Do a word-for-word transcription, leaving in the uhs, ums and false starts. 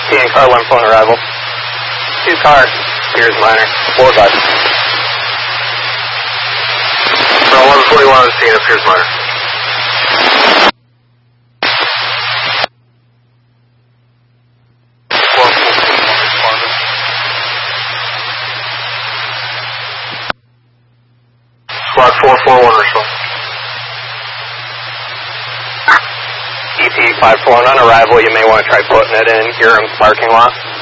Seeing car one phone arrival. Two cars. Here's minor. Four guys. From eleven forty-one, seeing up here's minor. Squad four four one respond. E P five four on arrival, you may want to try putting it in Hiram's parking lot.